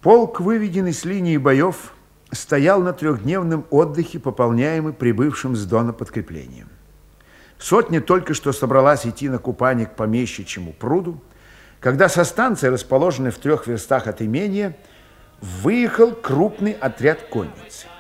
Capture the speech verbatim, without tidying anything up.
Полк, выведенный с линии боев, стоял на трехдневном отдыхе, пополняемый прибывшим с Дона подкреплением. Сотня только что собралась идти на купание к помещичьему пруду, когда со станции, расположенной в трех верстах от имения, выехал крупный отряд конницы.